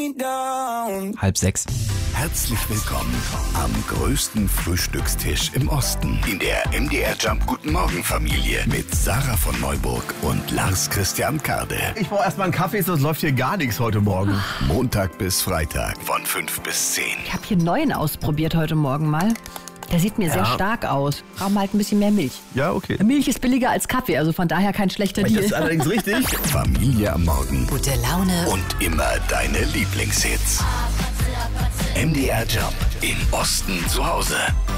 5:30. Herzlich willkommen am größten Frühstückstisch im Osten in der MDR Jump Guten Morgen Familie mit Sarah von Neuburg und Lars Christian Karde. Ich brauche erstmal einen Kaffee, sonst läuft hier gar nichts heute Morgen. Montag bis Freitag von 5 bis 10. Ich habe hier einen neuen ausprobiert heute Morgen mal. Der sieht mir sehr stark aus. Brauchen wir halt ein bisschen mehr Milch. Ja, okay. Milch ist billiger als Kaffee, also von daher kein schlechter Deal. Das ist allerdings richtig. Familie am Morgen Gute Laune. und immer deine Lieblingshits. MDR Jump im Osten zu Hause.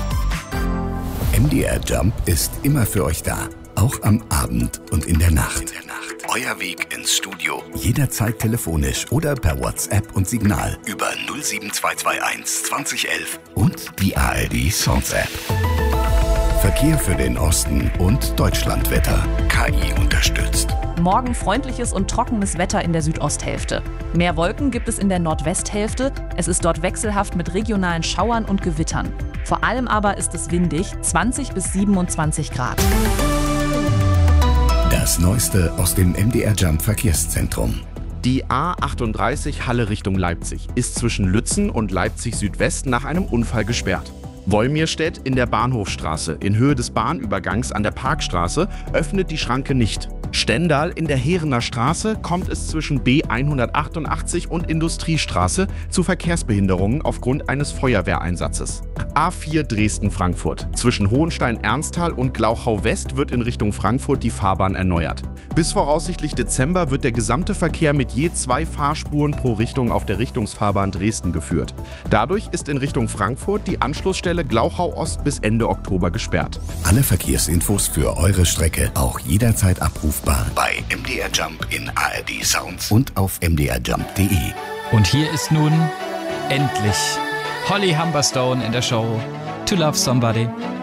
MDR Jump ist immer für euch da. Auch am Abend und in der Nacht. Euer Weg ins Studio. Jederzeit telefonisch oder per WhatsApp und Signal über 07221 2011 und die ARD Sounds App. Verkehr für den Osten und Deutschlandwetter. KI unterstützt. Morgen freundliches und trockenes Wetter in der Südosthälfte. Mehr Wolken gibt es in der Nordwesthälfte. Es ist dort wechselhaft mit regionalen Schauern und Gewittern. Vor allem aber ist es windig, 20 bis 27 Grad. Das Neueste aus dem MDR Jump Verkehrszentrum. Die A38 Halle Richtung Leipzig ist zwischen Lützen und Leipzig Südwest nach einem Unfall gesperrt. Wolmirstedt in der Bahnhofstraße in Höhe des Bahnübergangs an der Parkstraße öffnet die Schranke nicht. Stendal in der Heerener Straße kommt es zwischen B188 und Industriestraße zu Verkehrsbehinderungen aufgrund eines Feuerwehreinsatzes. A4 Dresden-Frankfurt. Zwischen Hohenstein-Ernsthal und Glauchau-West wird in Richtung Frankfurt die Fahrbahn erneuert. Bis voraussichtlich Dezember wird der gesamte Verkehr mit je 2 Fahrspuren pro Richtung auf der Richtungsfahrbahn Dresden geführt. Dadurch ist in Richtung Frankfurt die Anschlussstelle Glauchau-Ost bis Ende Oktober gesperrt. Alle Verkehrsinfos für eure Strecke auch jederzeit abrufbar bei MDR Jump in ARD Sounds und auf mdrjump.de. Und hier ist nun endlich Holly Humberstone in der Show To Love Somebody.